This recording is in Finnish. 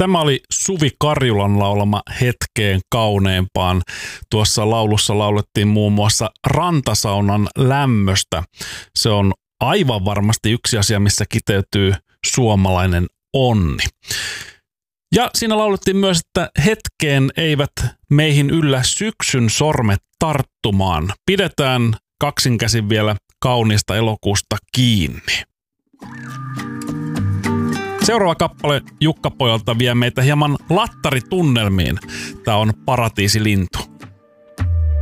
Tämä oli Suvi Karjulan laulama Hetkeen kauneempaan. Tuossa laulussa laulettiin muun muassa rantasaunan lämmöstä. Se on aivan varmasti yksi asia, missä kiteytyy suomalainen onni. Ja siinä laulettiin myös, että hetkeen eivät meihin yllä syksyn sormet tarttumaan. Pidetään kaksin käsin vielä kauniista elokuusta kiinni. Seuraava kappale Jukka Pojalta vie meitä hieman lattaritunnelmiin. Tämä on Paratiisilintu.